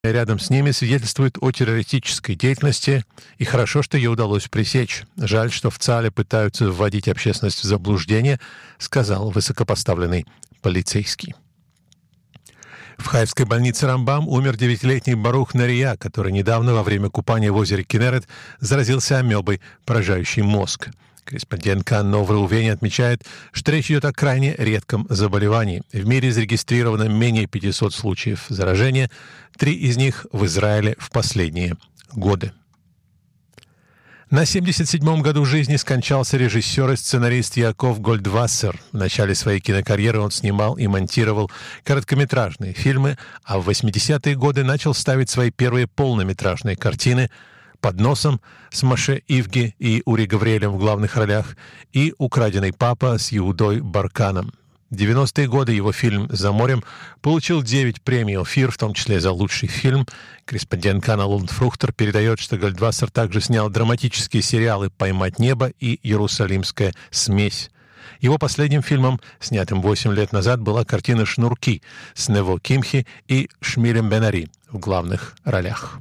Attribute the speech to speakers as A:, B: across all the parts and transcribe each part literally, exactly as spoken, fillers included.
A: рядом с ними свидетельствует о террористической деятельности, и хорошо, что ее удалось пресечь. Жаль, что в ЦАЛе пытаются вводить общественность в заблуждение, сказал высокопоставленный полицейский. В Хайфской больнице Рамбам умер девятилетний Барух Нария, который недавно во время купания в озере Кинерет заразился амебой, поражающей мозг. Корреспондент КАН Новый Увени отмечает, что речь идет о крайне редком заболевании. В мире зарегистрировано менее пятисот случаев заражения, три из них в Израиле в последние годы. На семьдесят седьмом году жизни скончался режиссер и сценарист Яков Гольдвассер. В начале своей кинокарьеры он снимал и монтировал короткометражные фильмы, а в восьмидесятые годы начал ставить свои первые полнометражные картины «Под носом» с Моше Ивги и Ури Гавриэлем в главных ролях и «Украденный папа» с Иудой Барканом. В девяностые годы его фильм «За морем» получил девять премий «Офир», в том числе за лучший фильм. Корреспондент КАНа Лундфрухтер передает, что Гольдвассер также снял драматические сериалы «Поймать небо» и «Иерусалимская смесь». Его последним фильмом, снятым восемь лет назад, была картина «Шнурки» с Нево Кимхи и Шмилем Бенари в главных ролях.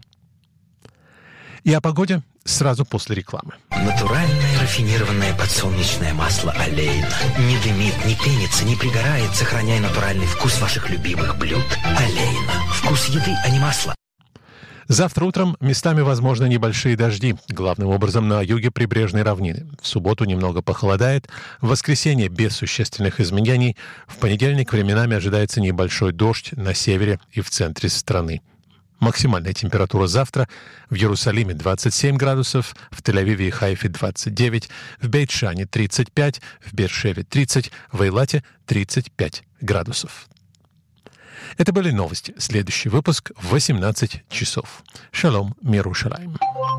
A: И о погоде сразу после рекламы.
B: Натуральное рафинированное подсолнечное масло «Олейна». Не дымит, не пенится, не пригорает, сохраняя натуральный вкус ваших любимых блюд. «Олейна». Вкус еды, а не масла.
A: Завтра утром местами возможны небольшие дожди, главным образом на юге прибрежной равнины. В субботу немного похолодает, в воскресенье без существенных изменений, в понедельник временами ожидается небольшой дождь на севере и в центре страны. Максимальная температура завтра в Иерусалиме двадцать семь градусов, в Тель-Авиве и Хайфе двадцать девять, в Бейт-Шане тридцать пять, в Бер-Шеве тридцать, в Эйлате тридцать пять градусов. Это были новости. Следующий выпуск в восемнадцать часов. Шалом, мир Иерушалаим.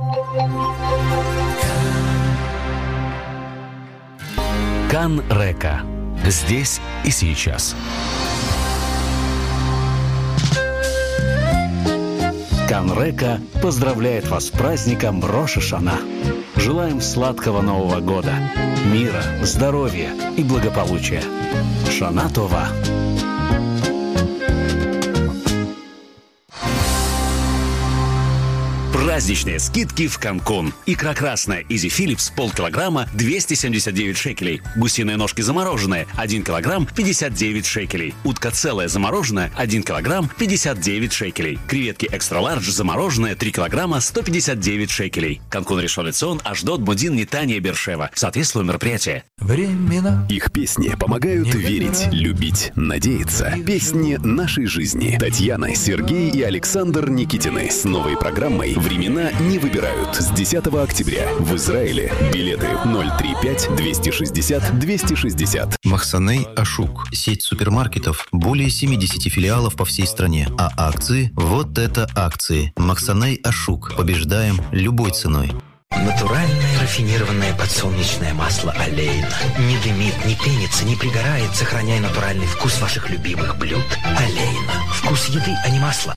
C: Кан Река. Здесь и сейчас. Кан Река поздравляет вас с праздником Рош ха-Шана. Желаем сладкого Нового года, мира, здоровья и благополучия. Шана Това. Праздничные скидки в Канкун. Икра красная Изи Филлипс полкилограмма двести семьдесят девять шекелей. Гусиные ножки замороженные один килограмм пятьдесят девять шекелей. Утка целая замороженная один килограмм пятьдесят девять шекелей. Креветки экстра лардж замороженные три килограмма сто пятьдесят девять шекелей. Канкун, Ришон ле-Цион, Ашдод, Мудин, Нетания, Бершева. Соответствует мероприятие.
D: Времена. Их песни помогают верить, любить, надеяться. Песни нашей жизни. Татьяна, Сергей и Александр Никитины с новой программой «Времена не выбирают» с десятого октября в Израиле. Билеты ноль тридцать пять двести шестьдесят двести шестьдесят.
E: Махсаней Ашук. Сеть супермаркетов. Более семидесяти филиалов по всей стране. А акции? Вот это акции. Махсаней Ашук. Побеждаем любой ценой.
B: Натуральное рафинированное подсолнечное масло «Олейна». Не дымит, не пенится, не пригорает, сохраняя натуральный вкус ваших любимых блюд. «Олейна». Вкус еды, а не масла.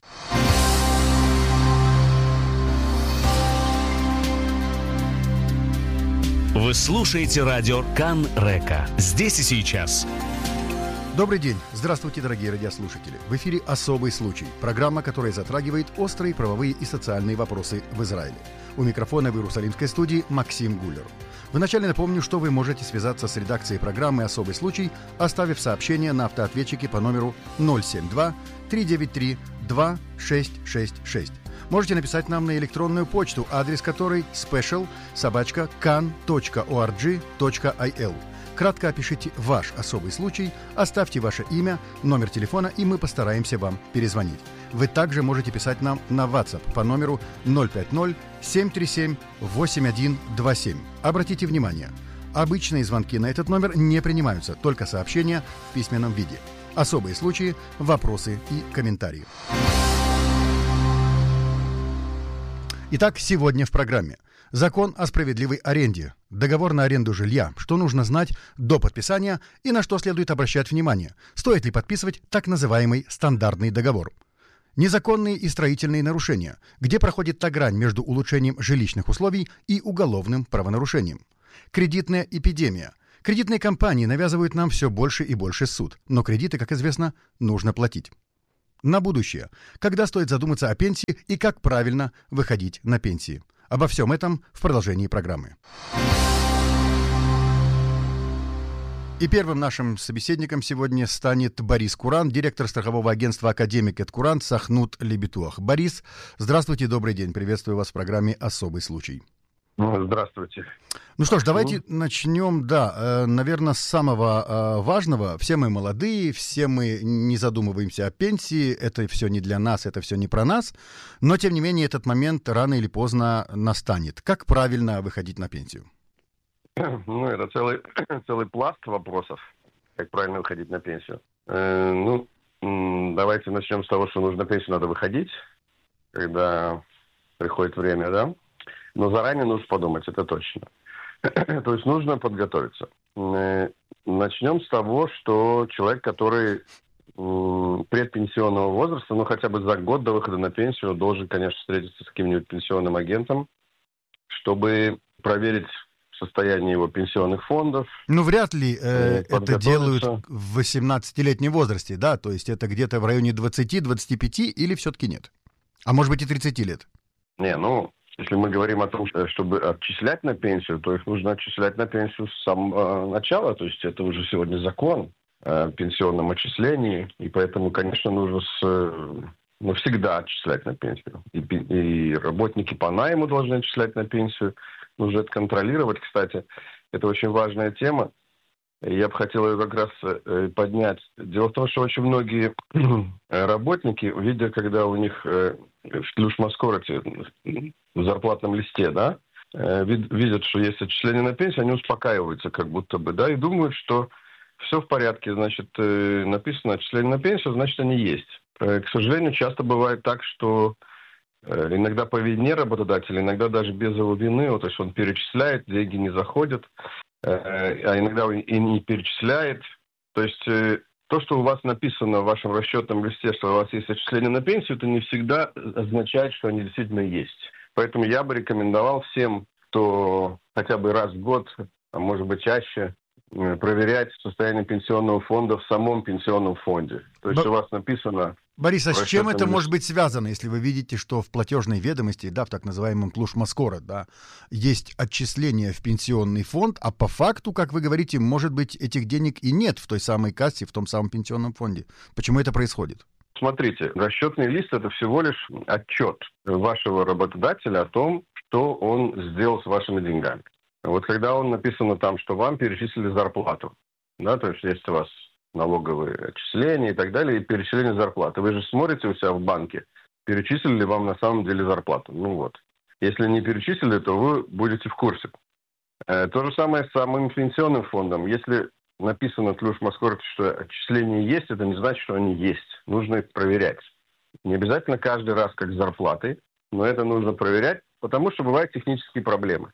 C: Вы слушаете радио Кан Река. Здесь и сейчас.
F: Добрый день. Здравствуйте, дорогие радиослушатели. В эфире «Особый случай». Программа, которая затрагивает острые правовые и социальные вопросы в Израиле. У микрофона в Иерусалимской студии Максим Гуллер. Вначале напомню, что вы можете связаться с редакцией программы «Особый случай», оставив сообщение на автоответчике по номеру ноль семь два три девять три два шесть шесть шесть. Можете написать нам на электронную почту, адрес которой special собака kan точка org точка il. Кратко опишите ваш особый случай, оставьте ваше имя, номер телефона, и мы постараемся вам перезвонить. Вы также можете писать нам на WhatsApp по номеру ноль пять ноль семь три семь восемь один два семь. Обратите внимание, обычные звонки на этот номер не принимаются, только сообщения в письменном виде. Особые случаи, вопросы и комментарии. Итак, сегодня в программе. Закон о справедливой аренде, договор на аренду жилья, что нужно знать до подписания и на что следует обращать внимание, стоит ли подписывать так называемый стандартный договор. Незаконные и строительные нарушения, где проходит та грань между улучшением жилищных условий и уголовным правонарушением. Кредитная эпидемия. Кредитные компании навязывают нам все больше и больше суд, но кредиты, как известно, нужно платить. на будущее. Когда стоит задуматься о пенсии и как правильно выходить на пенсии. Обо всем этом в продолжении программы. И первым нашим собеседником сегодня станет Борис Куран, директор страхового агентства «Академик Эд Куран» Сахнут Лебитуах. Борис, здравствуйте, добрый день. Приветствую вас в программе «Особый случай».
G: Здравствуйте.
F: Ну что ж, давайте начнем, да, наверное, с самого важного. Все мы молодые, все мы не задумываемся о пенсии, это все не для нас, это все не про нас, но, тем не менее, этот момент рано или поздно настанет. Как правильно выходить на пенсию?
G: Ну, это целый, целый пласт вопросов, как правильно выходить на пенсию. Э, ну, давайте начнем с того, что нужно на пенсию надо выходить, когда приходит время, да? Но заранее нужно подумать, это точно. То есть нужно подготовиться. Э, начнем с того, что человек, который э, предпенсионного возраста, ну, хотя бы за год до выхода на пенсию, должен, конечно, встретиться с каким-нибудь пенсионным агентом, чтобы проверить состояние его пенсионных фондов.
F: Ну, вряд ли э, это делают в восемнадцатилетнем возрасте, да? То есть это где-то в районе двадцати-двадцати пяти или все-таки нет? А может быть и тридцати лет?
G: Не, ну, если мы говорим о том, чтобы отчислять на пенсию, то их нужно отчислять на пенсию с самого начала. То есть это уже сегодня закон о пенсионном отчислении. И поэтому, конечно, нужно с... Ну, всегда отчислять на пенсию. И, и работники по найму должны отчислять на пенсию. Нужно это контролировать, кстати. Это очень важная тема. Я бы хотел ее как раз э, поднять. Дело в том, что очень многие работники, видя, когда у них э, в тлюшмаскороте, в зарплатном листе, да, э, вид, видят, что есть отчисление на пенсию, они успокаиваются как будто бы, да, и думают, что все в порядке, значит, э, написано отчисление на пенсию, значит, они есть. Э, к сожалению, часто бывает так, что иногда по вине работодателя, иногда даже без его вины, вот, то есть он перечисляет, деньги не заходят, а иногда он и не перечисляет. То есть то, что у вас написано в вашем расчетном листе, что у вас есть отчисление на пенсию, это не всегда означает, что они действительно есть. Поэтому я бы рекомендовал всем, кто хотя бы раз в год, а может быть чаще, проверять состояние пенсионного фонда в самом пенсионном фонде. То есть Б... у вас написано...
F: Борис, а с чем это может быть связано, если вы видите, что в платежной ведомости, да, в так называемом тлуш-маскорот, да, есть отчисление в пенсионный фонд, а по факту, как вы говорите, может быть, этих денег и нет в той самой кассе, в том самом пенсионном фонде. Почему это происходит?
G: Смотрите, расчетный лист – это всего лишь отчет вашего работодателя о том, что он сделал с вашими деньгами. Вот когда он написано там, что вам перечислили зарплату, да, то есть есть у вас налоговые отчисления и так далее, и перечисление зарплаты. Вы же смотрите у себя в банке, перечислили ли вам на самом деле зарплату. Ну вот. Если не перечислили, то вы будете в курсе. Э, то же самое с самым пенсионным фондом. Если написано в тлюш-маскороте, что отчисления есть, это не значит, что они есть. Нужно их проверять. Не обязательно каждый раз как с зарплатой, но это нужно проверять, потому что бывают технические проблемы.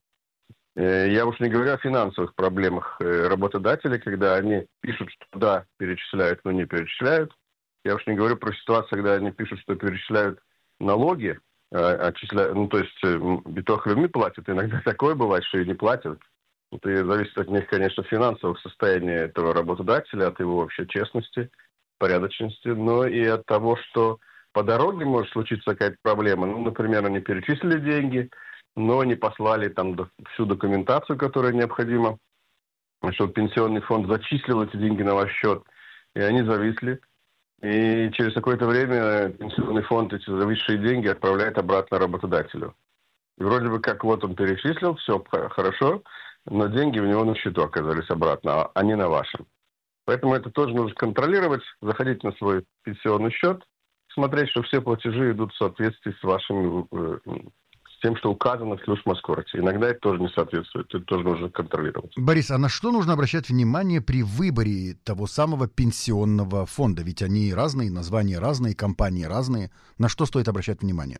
G: Я уж не говорю о финансовых проблемах работодателей, когда они пишут, что да, перечисляют, но не перечисляют. Я уж не говорю про ситуацию, когда они пишут, что перечисляют налоги, отчисляют, ну то есть битох людьми платят. Иногда такое бывает, что и не платят. Это зависит от них, конечно, финансового состояния этого работодателя, от его вообще честности, порядочности, но и от того, что по дороге может случиться какая-то проблема. Ну, например, они перечислили деньги, но не послали там всю документацию, которая необходима, чтобы пенсионный фонд зачислил эти деньги на ваш счет, и они зависли. И через какое-то время пенсионный фонд эти зависшие деньги отправляет обратно работодателю. И вроде бы как вот он перечислил, все хорошо, но деньги у него на счету оказались обратно, а не на вашем. Поэтому это тоже нужно контролировать, заходить на свой пенсионный счет, смотреть, что все платежи идут в соответствии с вашими... тем, что указано в тлюш-маскороте. Иногда это тоже не соответствует, это тоже нужно контролировать.
F: Борис, а на что нужно обращать внимание при выборе того самого пенсионного фонда? Ведь они разные, названия разные, компании разные. На что стоит обращать внимание?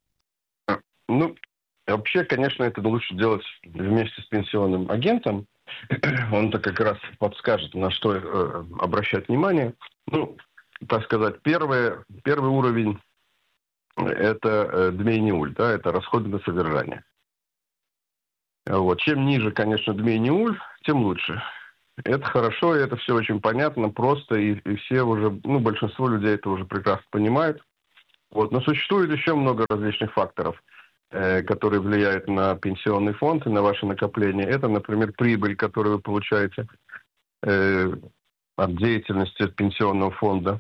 G: Ну, вообще, конечно, это лучше делать вместе с пенсионным агентом. Он-то как раз подскажет, на что э, обращать внимание. Ну, так сказать, первый, первый уровень это дмей-ниуль, да, это расходы на содержание. Вот. Чем ниже, конечно, дмей-ниуль, тем лучше. Это хорошо, и это все очень понятно, просто, и, и все уже, ну, большинство людей это уже прекрасно понимают. Вот. Но существует еще много различных факторов, э, которые влияют на пенсионный фонд и на ваше накопление. Это, например, прибыль, которую вы получаете э, от деятельности пенсионного фонда.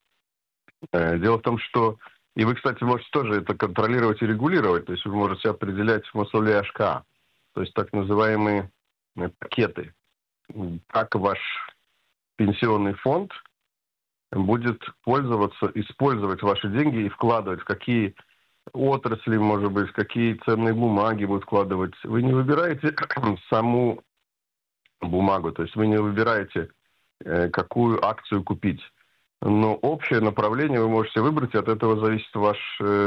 G: Э, дело в том, что, и вы, кстати, можете тоже это контролировать и регулировать, то есть вы можете определять условия АШК, то есть так называемые э, пакеты, как ваш пенсионный фонд будет пользоваться, использовать ваши деньги и вкладывать, в какие отрасли, может быть, в какие ценные бумаги будет вкладывать. Вы не выбираете саму бумагу, то есть вы не выбираете, какую акцию купить. Но общее направление вы можете выбрать, и от этого зависит ваш,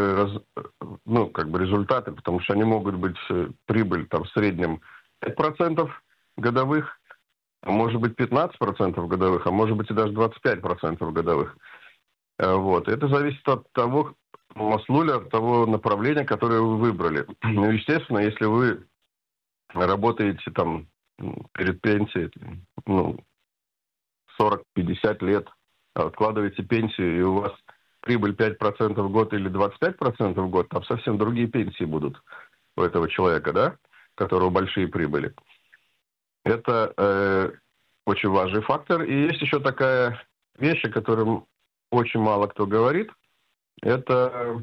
G: ну, как бы результаты, потому что они могут быть прибыль там в среднем пять процентов годовых, а может быть пятнадцать процентов годовых, а может быть и даже двадцать пять процентов годовых. Вот. Это зависит от того маслуля, от того направления, которое вы выбрали. Ну, естественно, если вы работаете там перед пенсией, ну, сорок-пятьдесят лет, откладываете пенсию, и у вас прибыль пять процентов в год или двадцать пять процентов в год, там совсем другие пенсии будут у этого человека, да, у которого большие прибыли. Это э, очень важный фактор. И есть еще такая вещь, о которой очень мало кто говорит. Это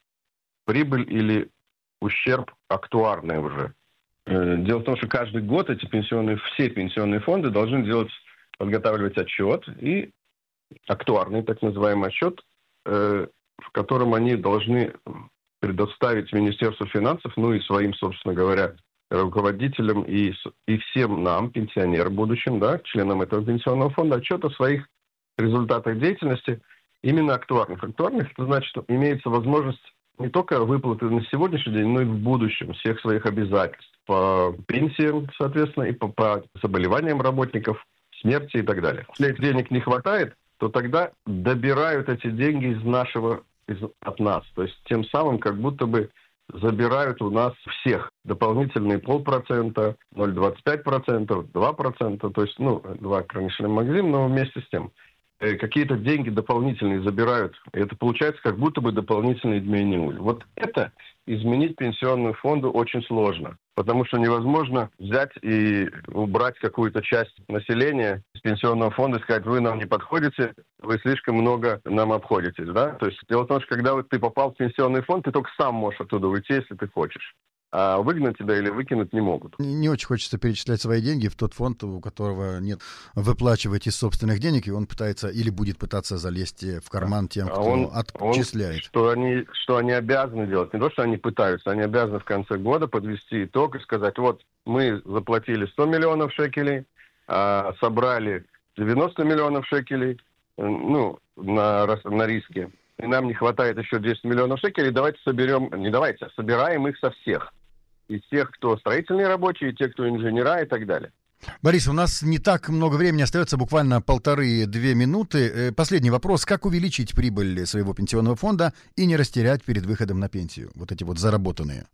G: прибыль или ущерб актуарный уже. Э, дело в том, что каждый год эти пенсионные, все пенсионные фонды должны делать, подготавливать отчет. И актуарный, так называемый отчет, э, в котором они должны предоставить Министерству финансов, ну и своим, собственно говоря, руководителям и, и всем нам, пенсионерам будущим, да, членам этого пенсионного фонда, отчет о своих результатах деятельности, именно актуарных. Актуарных, это значит, что имеется возможность не только выплаты на сегодняшний день, но и в будущем всех своих обязательств по пенсиям, соответственно, и по, по заболеваниям работников, смерти и так далее. Если этих денег не хватает, то тогда добирают эти деньги из нашего, из, от нас. То есть тем самым как будто бы забирают у нас всех дополнительные полпроцента, ноль целых двадцать пять процентов, два процента, то есть, ну, два кроничный магазин, но вместе с тем э, какие-то деньги дополнительные забирают, и это получается как будто бы дополнительные изменения. Вот это изменить пенсионному фонду очень сложно, потому что невозможно взять и убрать какую-то часть населения из пенсионного фонда и сказать, вы нам не подходите, вы слишком много нам обходитесь, да? То есть дело в том, что когда вот ты попал в пенсионный фонд, ты только сам можешь оттуда уйти, если ты хочешь. А выгнать тебя или выкинуть не могут.
F: Не, не очень хочется перечислять свои деньги в тот фонд, у которого нет выплачивать из собственных денег, и он пытается или будет пытаться залезть в карман тем, кто а он, отчисляет. Он,
G: что, они, что они обязаны делать, не то, что они пытаются, они обязаны в конце года подвести итог и сказать, вот мы заплатили сто миллионов шекелей, а собрали девяносто миллионов шекелей, ну, на, на риски, и нам не хватает еще десять миллионов шекелей, давайте соберем, не давайте, а собираем их со всех. Из тех, кто строительные рабочие, и те, кто инженера и так далее.
F: Борис, у нас не так много времени остается, буквально полторы-две минуты. Последний вопрос. Как увеличить прибыль своего пенсионного фонда и не растерять перед выходом на пенсию? Вот эти вот заработанные.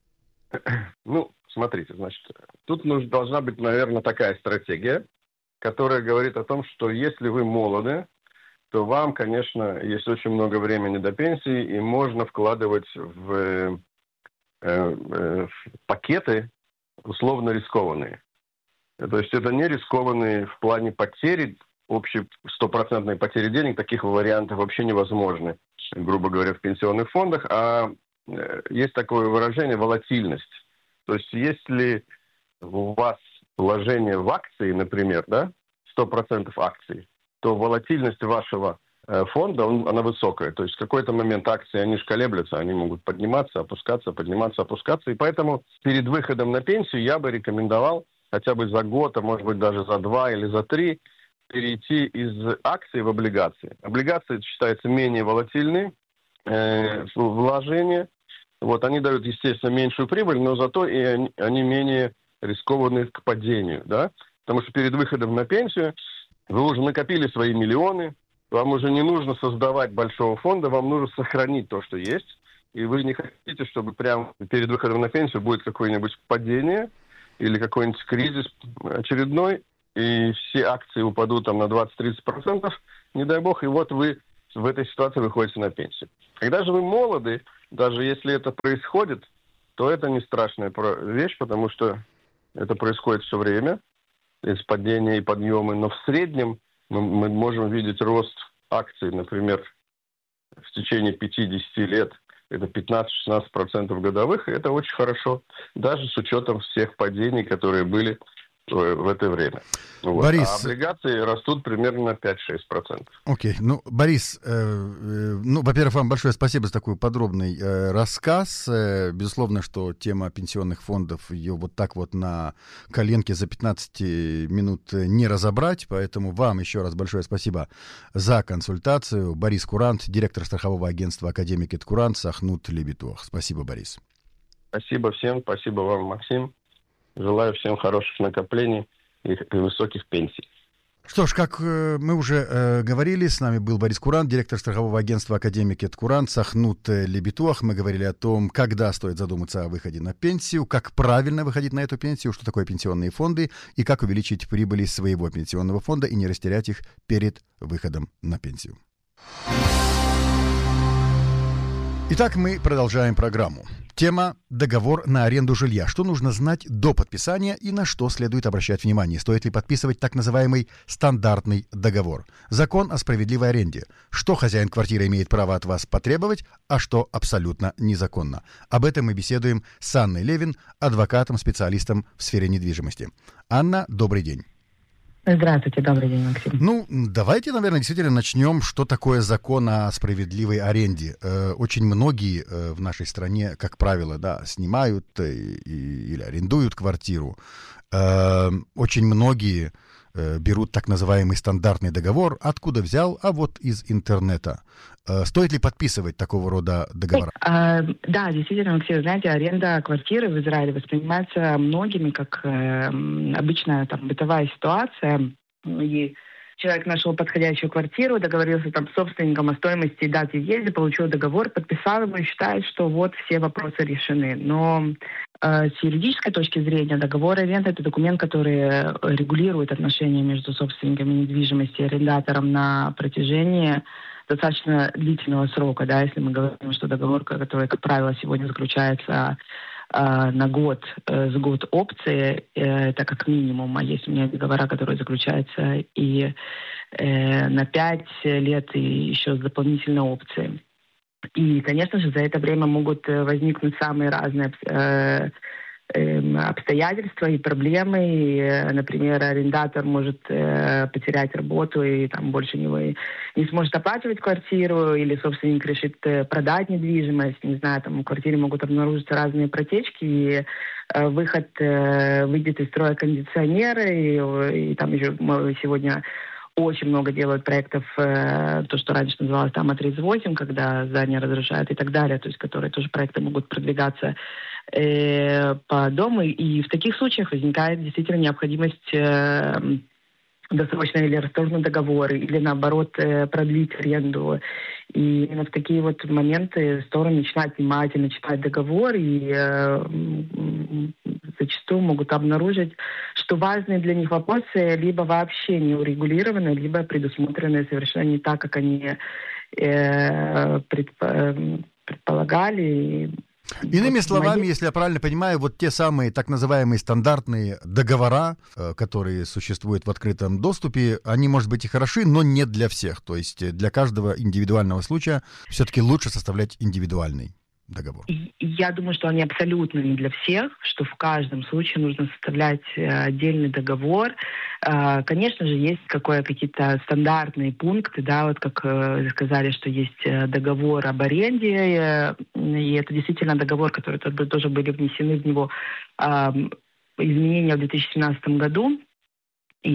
G: Ну, смотрите, значит, тут нужна, должна быть, наверное, такая стратегия, которая говорит о том, что если вы молоды, то вам, конечно, есть очень много времени до пенсии, и можно вкладывать в... пакеты условно рискованные. То есть это не рискованные в плане потери, общей стопроцентной потери денег, таких вариантов вообще невозможны, грубо говоря, в пенсионных фондах, а есть такое выражение волатильность. То есть если у вас вложение в акции, например, да, сто процентов акций, то волатильность вашего фонда, он, она высокая. То есть в какой-то момент акции, они же колеблются, они могут подниматься, опускаться, подниматься, опускаться. И поэтому перед выходом на пенсию я бы рекомендовал хотя бы за год, а может быть даже за два или за три, перейти из акций в облигации. Облигации считаются менее волатильные э, вложения. Вот, они дают, естественно, меньшую прибыль, но зато и они, они менее рискованные к падению. Да? Потому что перед выходом на пенсию вы уже накопили свои миллионы, вам уже не нужно создавать большого фонда, вам нужно сохранить то, что есть. И вы не хотите, чтобы прямо перед выходом на пенсию будет какое-нибудь падение или какой-нибудь кризис очередной, и все акции упадут там на двадцать-тридцать процентов, не дай бог, и вот вы в этой ситуации выходите на пенсию. Когда же вы молоды, даже если это происходит, то это не страшная вещь, потому что это происходит все время, есть падения и подъемы, но в среднем мы, мы можем видеть рост акций, например, в течение пяти-десяти лет, это пятнадцать-шестнадцать процентов годовых, и это очень хорошо, даже с учетом всех падений, которые были в это время. Вот.
F: Борис...
G: А облигации растут примерно на пять-шесть процентов.
F: Окей. Okay. Ну, Борис, э, э, ну, во-первых, вам большое спасибо за такой подробный э, рассказ. Э, безусловно, что тема пенсионных фондов, ее вот так вот на коленке за пятнадцать минут не разобрать, поэтому вам еще раз большое спасибо за консультацию. Борис Курант, директор страхового агентства «Академик Курант», Сахнут Лебитуах. Спасибо, Борис.
G: Спасибо всем, спасибо вам, Максим. Желаю всем хороших накоплений и высоких пенсий.
F: Что ж, как э, мы уже э, говорили, с нами был Борис Курант, директор страхового агентства «Академик Курант», Сахнут Лебитуах. Мы говорили о том, когда стоит задуматься о выходе на пенсию, как правильно выходить на эту пенсию, что такое пенсионные фонды и как увеличить прибыли своего пенсионного фонда и не растерять их перед выходом на пенсию. Итак, мы продолжаем программу. Тема «Договор на аренду жилья». Что нужно знать до подписания и на что следует обращать внимание? Стоит ли подписывать так называемый стандартный договор? Закон о справедливой аренде. Что хозяин квартиры имеет право от вас потребовать, а что абсолютно незаконно? Об этом мы беседуем с Анной Левин, адвокатом, специалистом в сфере недвижимости. Анна, добрый день.
H: Здравствуйте, добрый день, Максим.
F: Ну, давайте, наверное, действительно начнем, что такое закон о справедливой аренде. Э, очень многие э, в нашей стране, как правило, да, снимают э, и, или арендуют квартиру. Э, очень многие э, берут так называемый стандартный договор. Откуда взял? А вот из интернета. Э, стоит ли подписывать такого рода договора?
H: А, да, действительно, Максим, знаете, аренда квартиры в Израиле воспринимается многими как э, обычная там бытовая ситуация. И человек нашел подходящую квартиру, договорился там с собственником о стоимости и дате въезда, получил договор, подписал его и считает, что вот все вопросы решены. Но э, с юридической точки зрения договор аренды — это документ, который регулирует отношения между собственниками недвижимости и арендатором на протяжении достаточно длительного срока, да, если мы говорим, что договор, который, как правило, сегодня заключается э, на год, э, с год опции, э, это как минимум, а есть у меня договора, которые заключаются и э, на пять лет, и еще с дополнительной опцией. И, конечно же, за это время могут возникнуть самые разные э, обстоятельства и проблемы. И, например, арендатор может э, потерять работу и там больше не, не сможет оплачивать квартиру, или собственник решит э, продать недвижимость. Не знаю, там в квартире могут обнаружиться разные протечки, и э, выход э, выйдет из строя кондиционеры, и, и там еще мы сегодня очень много делают проектов, э, то, что раньше называлось там А тридцать восемь, когда здание разрушают и так далее, то есть которые тоже проекты могут продвигаться э, по дому. И в таких случаях возникает действительно необходимость э, досрочно или расторгнуть договоры, или наоборот э, продлить аренду. И именно в такие вот моменты стороны начинают внимательно читать договор и э, зачастую могут обнаружить, что важные для них вопросы либо вообще не урегулированы, либо предусмотрены совершенно не так, как они э, предп- предполагали.
F: Иными
H: вот
F: словами,
H: моей...
F: если я правильно понимаю, вот те самые так называемые стандартные договора, э, которые существуют в открытом доступе, они, может быть, и хороши, но не для всех. То есть для каждого индивидуального случая все-таки лучше составлять индивидуальный договор.
H: Я думаю, что они абсолютно не для всех, что в каждом случае нужно составлять отдельный договор. Конечно же, есть какое, какие-то стандартные пункты, да, вот как сказали, что есть договор об аренде, и это действительно договор, который тоже были внесены в него изменения в две тысячи семнадцатом году, и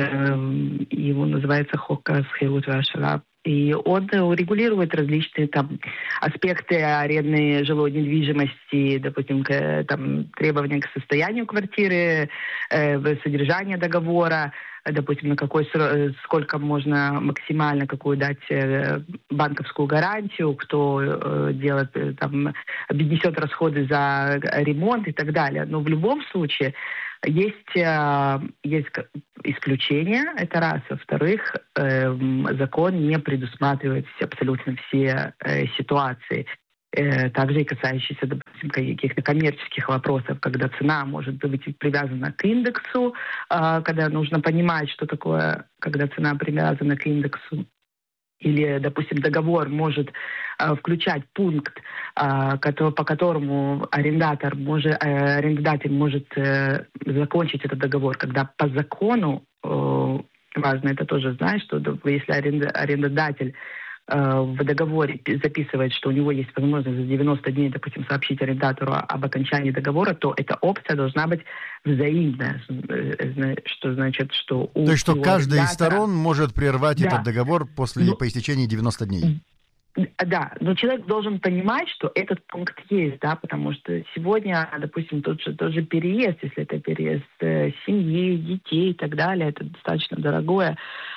H: его называется «Хок схирут вашалаб». И он урегулирует различные там аспекты арендной жилой недвижимости, допустим, к, там, требования к состоянию квартиры, э, содержание договора, допустим, на какой срок, сколько можно максимально какую дать э, банковскую гарантию, кто э, делает, э, там, обнесет расходы за ремонт и так далее. Но в любом случае Есть, э, есть исключения, это раз. Во-вторых, э, закон не предусматривает абсолютно все э, ситуации. Э, также и касающиеся, допустим, каких-то коммерческих вопросов, когда цена может быть привязана к индексу, э, когда нужно понимать, что такое, когда цена привязана к индексу. Или, допустим, договор может э, включать пункт, э, который, по которому арендатор может, э, арендодатель может э, закончить этот договор, когда по закону, э, важно это тоже знать, что если аренда, арендодатель э, в договоре записывает, что у него есть возможность за девяносто дней, допустим, сообщить арендатору об окончании договора, то эта опция должна быть взаимная, что значит, что у
F: То есть, что каждая
H: арендатора...
F: из сторон может прервать
H: да.
F: этот договор после
H: ну,
F: по истечении девяноста дней.
H: Да, но человек должен понимать, что этот пункт есть, да, потому что сегодня, допустим, тот же, тот же переезд, если это переезд э, семьи, детей и так далее, это достаточно дорогое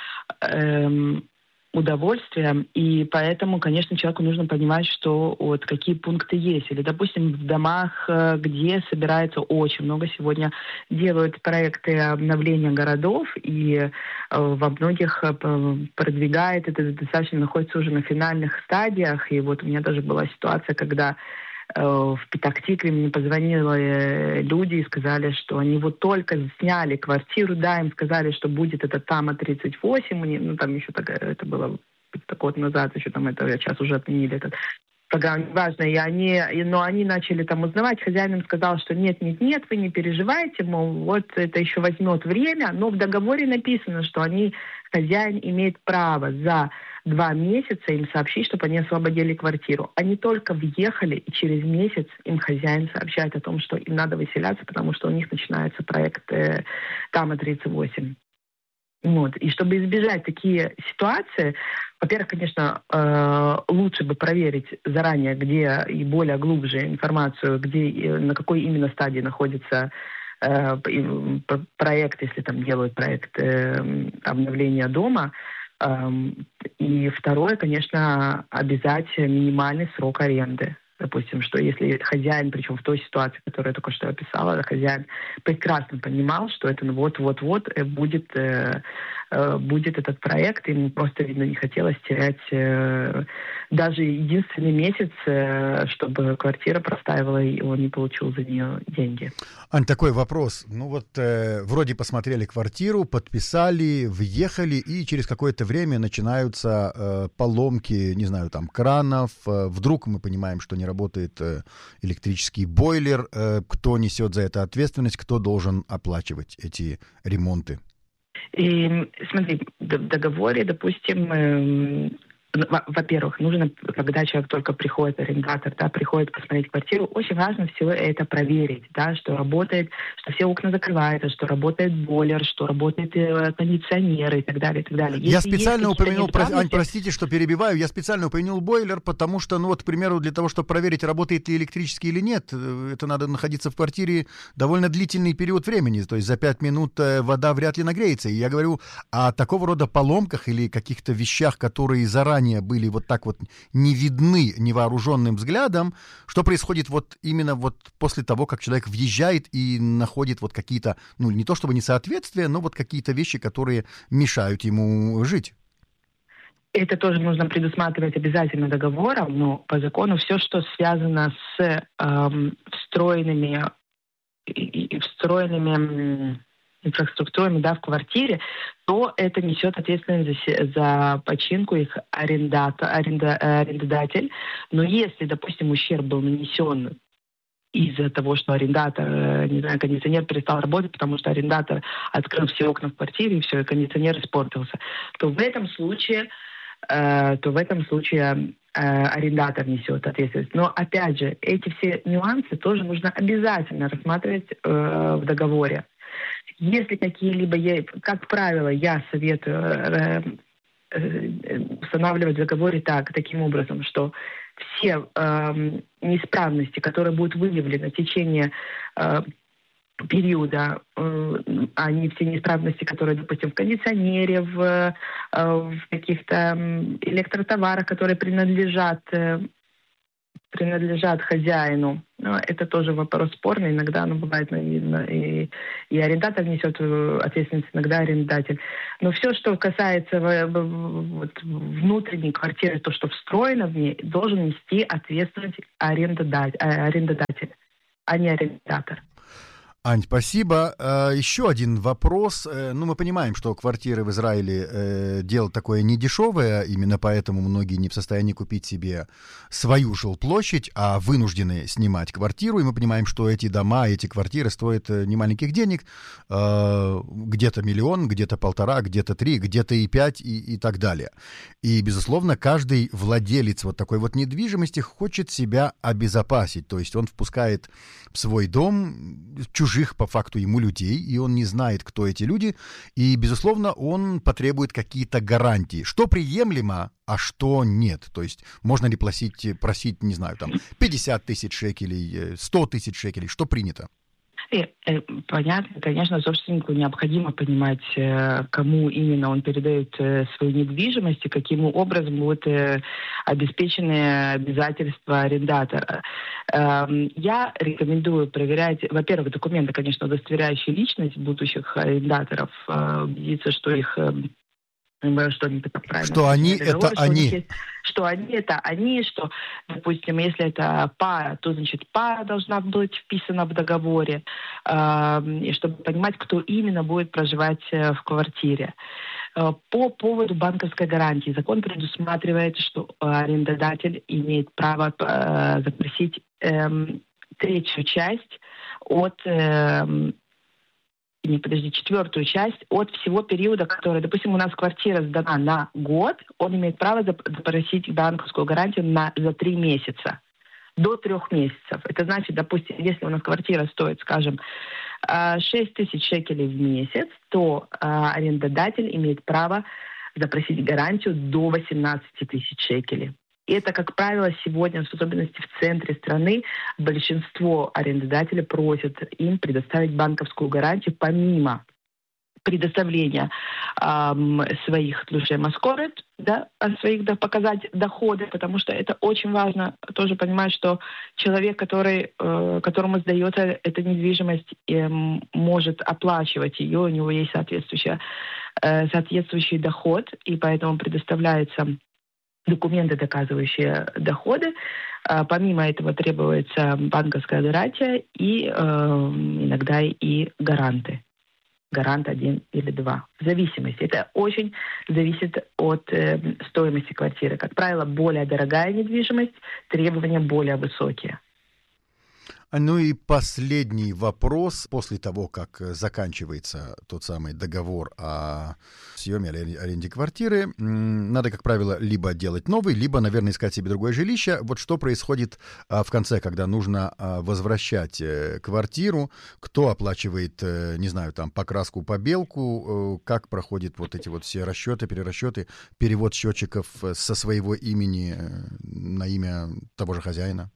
H: эм, удовольствие, и поэтому, конечно, человеку нужно понимать, что вот какие пункты есть. Или, допустим, в домах, где собирается очень много, сегодня делают проекты обновления городов, и во многих продвигает это, достаточно находится уже на финальных стадиях. И вот у меня даже была ситуация, когда в Петахтикве мне позвонили люди и сказали, что они вот только сняли квартиру, да, им сказали, что будет это Тама тридцать восемь, ну там еще такая, это было так год назад, еще там это, сейчас уже отменили этот программу, неважно, и они, и, но они начали там узнавать, хозяин им сказал, что нет, нет, нет, вы не переживайте, мол, вот это еще возьмет время, но в договоре написано, что они, хозяин имеет право за два месяца им сообщить, чтобы они освободили квартиру. Они только въехали, и через месяц им хозяин сообщает о том, что им надо выселяться, потому что у них начинается проект э, Тама тридцать восемь. Вот. И чтобы избежать такие ситуации, во-первых, конечно, э, лучше бы проверить заранее, где и более глубже информацию, где, на какой именно стадии находится э, проект, если там делают проект э, обновления дома. И второе, конечно, обязать минимальный срок аренды. Допустим, что если хозяин, причем в той ситуации, которую я только что описала, хозяин прекрасно понимал, что это вот-вот-вот будет, будет этот проект, ему просто, видно, не хотелось терять даже единственный месяц, чтобы квартира простаивала, и он не получил за нее деньги.
F: Ань, такой вопрос. Ну вот э, вроде посмотрели квартиру, подписали, въехали, и через какое-то время начинаются э, поломки, не знаю, там, кранов. Э, вдруг мы понимаем, что не работает э, электрический бойлер. Э, кто несет за это ответственность, кто должен оплачивать эти ремонты?
H: И смотри, в договоре, допустим, э, во-первых, нужно, когда человек только приходит, арендатор, да, приходит посмотреть квартиру, очень важно все это проверить, да, что работает, что все окна закрываются, что работает бойлер, что работает кондиционер и так далее, и так далее.
F: Я Если специально упомянул, про... Ань, простите, что перебиваю, я специально упомянул бойлер, потому что, ну вот, к примеру, для того, чтобы проверить, работает ли электрический или нет, это надо находиться в квартире довольно длительный период времени, то есть за пять минут вода вряд ли нагреется. И я говорю о такого рода поломках или каких-то вещах, которые заранее были вот так вот не видны невооруженным взглядом, что происходит вот именно вот после того, как человек въезжает и находит вот какие-то, ну, не то чтобы несоответствия, но вот какие-то вещи, которые мешают ему жить.
H: Это тоже нужно предусматривать обязательно договором, но по закону все, что связано с эм, встроенными, и, встроенными инфраструктурами, да, в квартире, то это несет ответственность за, за починку их арендата, аренда, арендодатель. Но если, допустим, ущерб был нанесен из-за того, что арендатор, не знаю, кондиционер перестал работать, потому что арендатор открыл все окна в квартире, и все, и кондиционер испортился, то в этом случае, э, то в этом случае э, арендатор несет ответственность. Но, опять же, эти все нюансы тоже нужно обязательно рассматривать э, в договоре. Если какие-либо, как правило, я советую э, э, устанавливать в договоре так, таким образом, что все э, неисправности, которые будут выявлены в течение э, периода, э, они все неисправности, которые, допустим, в кондиционере, в, э, в каких-то электротоварах, которые принадлежат э, принадлежат хозяину. Но это тоже вопрос спорный. Иногда оно бывает, и, и арендатор несет ответственность, иногда арендатель. Но все, что касается вот, внутренней квартиры, то, что встроено в ней, должен нести ответственность арендодатель, арендодатель а не арендатор.
F: Ань, спасибо. Еще один вопрос. Ну, мы понимаем, что квартиры в Израиле дело такое недешевое, именно поэтому многие не в состоянии купить себе свою жилплощадь, а вынуждены снимать квартиру. И мы понимаем, что эти дома, эти квартиры стоят немаленьких денег, где-то миллион, где-то полтора, где-то три, где-то и пять, и, и так далее. И, безусловно, каждый владелец вот такой вот недвижимости хочет себя обезопасить. То есть он впускает в свой дом чужих по факту ему людей, и он не знает, кто эти люди, и, безусловно, он потребует какие-то гарантии, что приемлемо, а что нет. То есть можно ли просить, просить, не знаю, там, пятьдесят тысяч шекелей, сто тысяч шекелей, что принято?
H: И, э, понятно, конечно, собственнику необходимо понимать, э, кому именно он передает э, свою недвижимость и каким образом будут э, обеспечены обязательства арендатора. Э, я рекомендую проверять, во-первых, документы, конечно, удостоверяющие личность будущих арендаторов, э, убедиться, что их... Э, что они, так правильно,
F: что они
H: договор,
F: это
H: что
F: они.
H: Есть, что они это они, что, допустим, если это пара, то, значит, пара должна быть вписана в договоре, э, и чтобы понимать, кто именно будет проживать э, в квартире. Э, по поводу банковской гарантии. Закон предусматривает, что арендодатель имеет право э, запросить э, третью часть от... Э, не, подожди, четвертую часть от всего периода, который, допустим, у нас квартира сдана на год, он имеет право запросить банковскую гарантию на, за три месяца, до трех месяцев. Это значит, допустим, если у нас квартира стоит, скажем, шесть тысяч шекелей в месяц, то арендодатель имеет право запросить гарантию до восемнадцать тысяч шекелей. И это, как правило, сегодня, в особенности в центре страны, большинство арендодателей просят им предоставить банковскую гарантию помимо предоставления эм, своих слушай, маскорет, да, своих да, показать доходы, потому что это очень важно тоже понимать, что человек, который, э, которому сдается эта недвижимость, э, может оплачивать ее, у него есть соответствующий, э, соответствующий доход, и поэтому предоставляется документы, доказывающие доходы. А, помимо этого требуется банковская гарантия и э, иногда и гаранты. Гарант один или два. В зависимости. Это очень зависит от э, стоимости квартиры. Как правило, более дорогая недвижимость, требования более высокие.
F: Ну и последний вопрос. После того, как заканчивается тот самый договор о съеме или аренде квартиры, надо, как правило, либо делать новый, либо, наверное, искать себе другое жилище. Вот что происходит в конце, когда нужно возвращать квартиру? Кто оплачивает, не знаю, там, покраску, побелку? Как проходят вот эти вот все расчеты, перерасчеты, перевод счетчиков со своего имени на имя того же хозяина?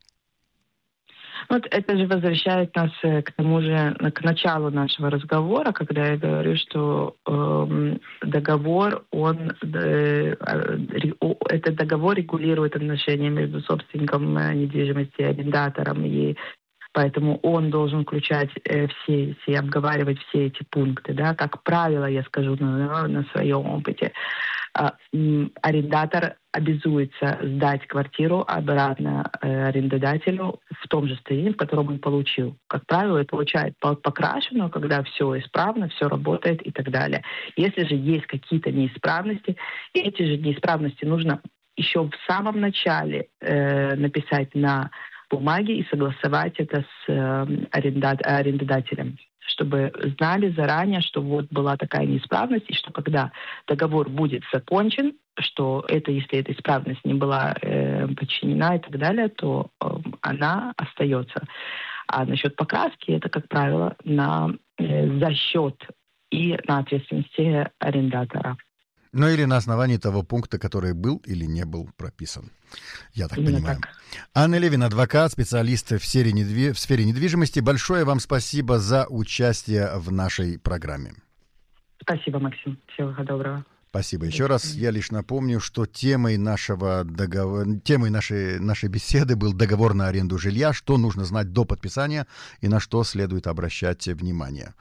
H: Вот это же возвращает нас к тому же, к началу нашего разговора, когда я говорю, что э, договор, он, э, этот договор регулирует отношения между собственником недвижимости и арендатором, и поэтому он должен включать э, все, все, обговаривать все эти пункты, да, как правило, я скажу на, на своем опыте. Арендатор обязуется сдать квартиру обратно арендодателю в том же состоянии, в котором он получил. Как правило, и получает покрашенную, когда все исправно, все работает и так далее. Если же есть какие-то неисправности, эти же неисправности нужно еще в самом начале э, написать на бумаге и согласовать это с э, арендат- арендодателем, чтобы знали заранее, что вот была такая неисправность, и что когда договор будет закончен, что это, если эта исправность не была э, подчинена и так далее, то э, она остается. А насчет покраски, это, как правило, на, э, за счет и на ответственности арендатора.
F: Ну или на основании того пункта, который был или не был прописан. Я так
H: Именно
F: понимаю.
H: так.
F: Анна Левин, адвокат, специалист в сфере, недви... в сфере недвижимости. Большое вам спасибо за участие в нашей программе.
H: Спасибо, Максим. Всего доброго.
F: Спасибо. Еще раз я лишь напомню, что темой, нашего договор... темой нашей, нашей беседы был договор на аренду жилья, что нужно знать до подписания и на что следует обращать внимание.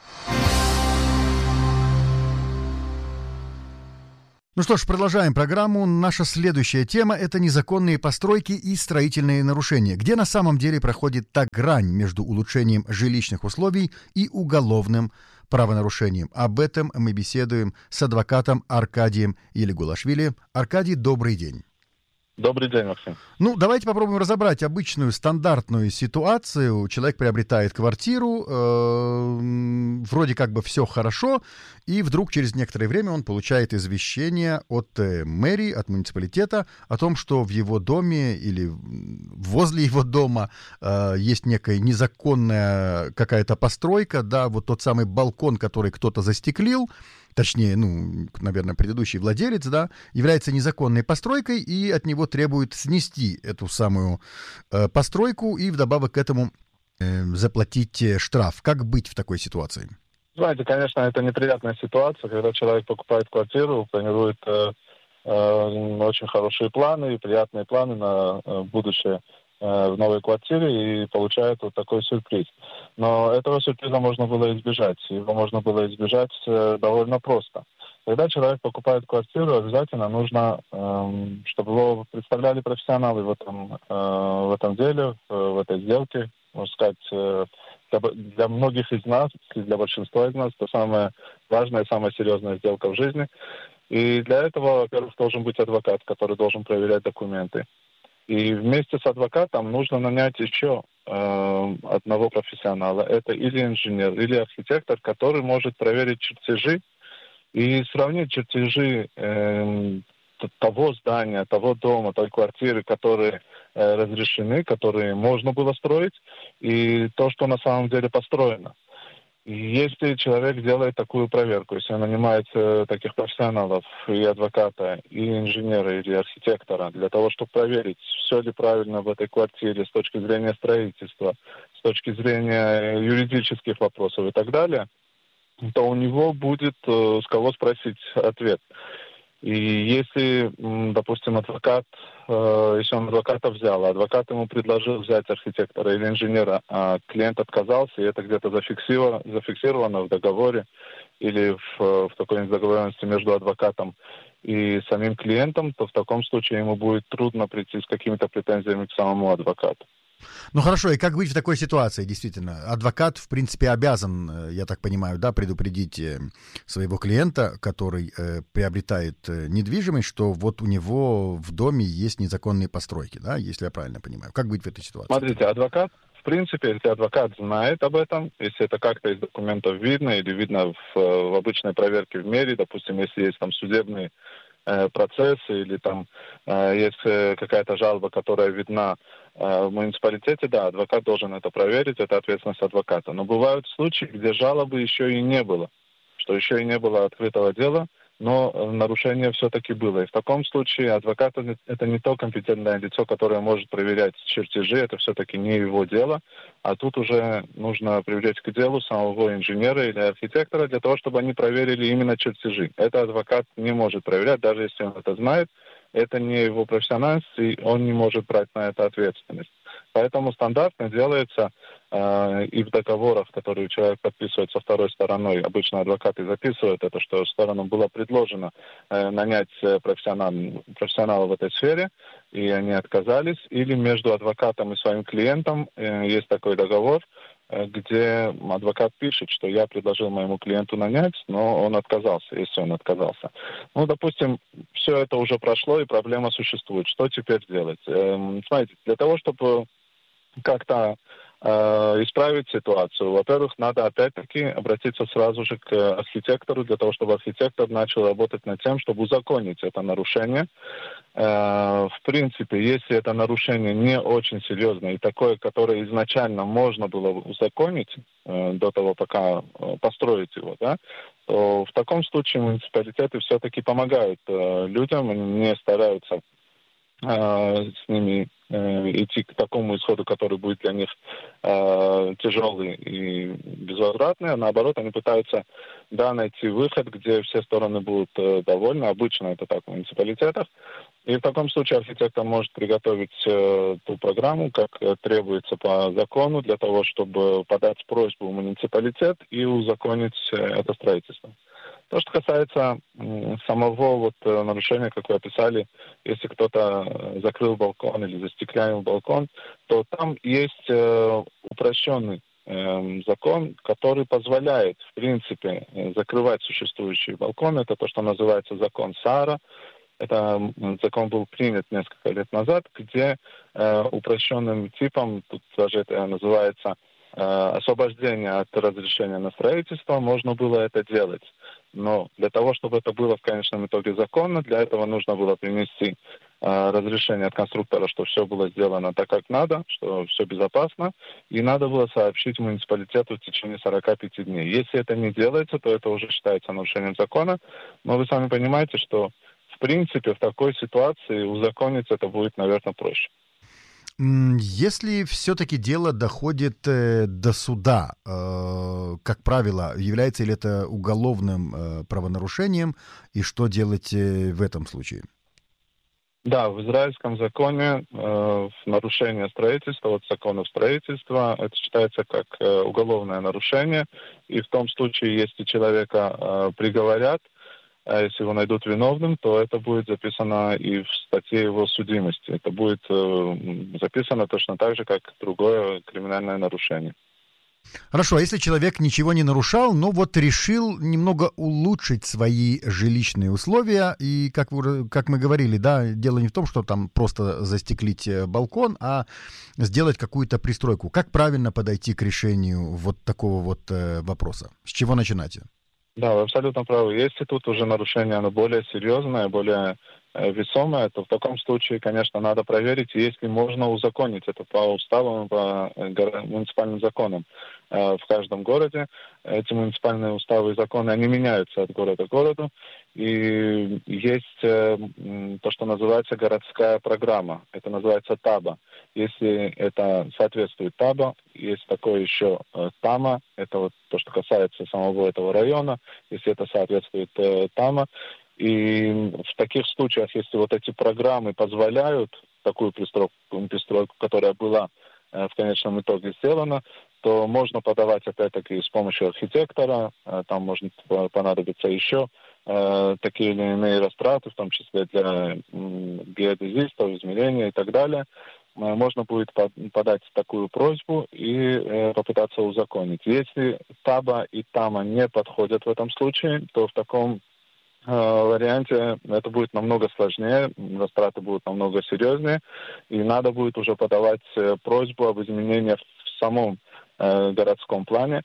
F: Ну что ж, продолжаем программу. Наша следующая тема – это незаконные постройки и строительные нарушения. Где на самом деле проходит та грань между улучшением жилищных условий и уголовным правонарушением? Об этом мы беседуем с адвокатом Аркадием Елигулашвили. Аркадий, добрый день.
I: Добрый день, Максим.
F: Ну, давайте попробуем разобрать обычную стандартную ситуацию. Человек приобретает квартиру, э, вроде как бы все хорошо, и вдруг через некоторое время он получает извещение от э, мэрии, от муниципалитета о том, что в его доме или возле его дома э, есть некая незаконная какая-то постройка, да, вот тот самый балкон, который кто-то застеклил, точнее, ну, наверное, предыдущий владелец, да, является незаконной постройкой, и от него требуют снести эту самую э, постройку и вдобавок к этому э, заплатить штраф. Как быть в такой ситуации?
I: Знаете, конечно, это неприятная ситуация, когда человек покупает квартиру, планирует э, э, очень хорошие планы и приятные планы на э, будущее в новой квартире и получает вот такой сюрприз. Но этого сюрприза можно было избежать. Его можно было избежать довольно просто. Когда человек покупает квартиру, обязательно нужно, чтобы его представляли профессионалы в этом, в этом деле, в этой сделке. Можно сказать, для многих из нас, для большинства из нас, это самая важная, самая серьезная сделка в жизни. И для этого, во-первых, должен быть адвокат, который должен проверять документы. И вместе с адвокатом нужно нанять еще э, одного профессионала. Это или инженер, или архитектор, который может проверить чертежи и сравнить чертежи э, того здания, того дома, той квартиры, которые э, разрешены, которые можно было строить, и то, что на самом деле построено. И если человек делает такую проверку, если он нанимает э, таких профессионалов, и адвоката, и инженера, или архитектора, для того, чтобы проверить, все ли правильно в этой квартире с точки зрения строительства, с точки зрения юридических вопросов и так далее, то у него будет э, с кого спросить ответ. И если, допустим, адвокат, э, если он адвоката взял, а адвокат ему предложил взять архитектора или инженера, а клиент отказался, и это где-то зафиксировано, зафиксировано в договоре или в, в какой-нибудь договоренности между адвокатом и самим клиентом, то в таком случае ему будет трудно прийти с какими-то претензиями к самому адвокату.
F: Ну хорошо, и как быть в такой ситуации, действительно? Адвокат, в принципе, обязан, я так понимаю, да, предупредить своего клиента, который э, приобретает недвижимость, что вот у него в доме есть незаконные постройки, да, если я правильно понимаю. Как быть в этой ситуации?
I: Смотрите, адвокат, в принципе, если адвокат знает об этом, если это как-то из документов видно или видно в, в обычной проверке в мэрии, допустим, если есть там судебные э, процессы или там э, есть э, какая-то жалоба, которая видна в муниципалитете, да, адвокат должен это проверить, это ответственность адвоката. Но бывают случаи, где жалобы еще и не было, что еще и не было открытого дела, но нарушение все-таки было. И в таком случае адвокат — это не то компетентное лицо, которое может проверять чертежи, это все-таки не его дело, а тут уже нужно привлечь к делу самого инженера или архитектора для того, чтобы они проверили именно чертежи. Это адвокат не может проверять, даже если он это знает. Это не его профессиональность, и он не может брать на это ответственность. Поэтому стандартно делается э, и в договорах, которые человек подписывает со второй стороной, обычно адвокаты записывают это, что сторонам было предложено э, нанять профессионал, профессионала в этой сфере, и они отказались. Или между адвокатом и своим клиентом э, есть такой договор, где адвокат пишет, что я предложил моему клиенту нанять, но он отказался, если он отказался. Ну, допустим, все это уже прошло, и проблема существует. Что теперь делать? Эм, смотрите, для того, чтобы как-то э, исправить ситуацию, во-первых, надо опять-таки обратиться сразу же к архитектору, для того, чтобы архитектор начал работать над тем, чтобы узаконить это нарушение. Э, в принципе, если это нарушение не очень серьезное и такое, которое изначально можно было узаконить э, до того, пока э, построить его, да, то в таком случае муниципалитеты все-таки помогают э, людям, они не стараются с ними идти к такому исходу, который будет для них э, тяжелый и безвозвратный, а наоборот, они пытаются, да, найти выход, где все стороны будут э, довольны. Обычно это так в муниципалитетах. И в таком случае архитектор может приготовить э, ту программу, как э, требуется по закону, для того, чтобы подать просьбу в муниципалитет и узаконить э, это строительство. То, что касается э, самого вот, э, нарушения, как вы описали, если кто-то э, закрыл балкон или застеклянил балкон, то там есть э, упрощенный э, закон, который позволяет, в принципе, э, закрывать существующие балконы. Это то, что называется закон Саара. Это закон был принят несколько лет назад, где э, упрощенным типом, тут даже это называется э, освобождение от разрешения на строительство, можно было это делать. Но для того, чтобы это было в конечном итоге законно, для этого нужно было принести э, разрешение от конструктора, что все было сделано так, как надо, что все безопасно, и надо было сообщить муниципалитету в течение сорока пяти дней. Если это не делается, то это уже считается нарушением закона, но вы сами понимаете, что в принципе, в такой ситуации узаконить это будет, наверное, проще.
F: Если все-таки дело доходит э, до суда, э, как правило, является ли это уголовным э, правонарушением, и что делать э, в этом случае?
I: Да, в израильском законе э, нарушение строительства, вот законов строительства, это считается как э, уголовное нарушение, и в том случае, если человека э, приговорят, а если его найдут виновным, то это будет записано и в статье его судимости. Это будет э, записано точно так же, как другое криминальное нарушение.
F: Хорошо, а если человек ничего не нарушал, но вот решил немного улучшить свои жилищные условия, и, как, вы, как мы говорили, да, дело не в том, что там просто застеклить балкон, а сделать какую-то пристройку. Как правильно подойти к решению вот такого вот э, вопроса? С чего начинать?
I: Да, вы абсолютно правы. Если тут уже нарушение, оно более серьезное, более э, весомое, то в таком случае, конечно, надо проверить, если можно узаконить это по уставам, по э, горо- муниципальным законам. Э, в каждом городе эти муниципальные уставы и законы, они меняются от города к городу. И есть э, то, что называется городская программа. Это называется ТАБА. Если это соответствует ТАБА, есть такое еще э, ТАМА. Это вот то, что касается самого этого района. Если это соответствует э, ТАМА. И в таких случаях, если вот эти программы позволяют такую пристройку, пристройку которая была э, в конечном итоге сделана, то можно подавать опять-таки с помощью архитектора. Э, там может понадобиться еще э, такие или иные растраты, в том числе для э, геодезистов, измерения и так далее. Э, можно будет под, подать такую просьбу и э, попытаться узаконить. Если ТАБА и ТАМА не подходят в этом случае, то в таком варианте это будет намного сложнее, растраты будут намного серьезнее, и надо будет уже подавать просьбу об изменениях в самом э, городском плане.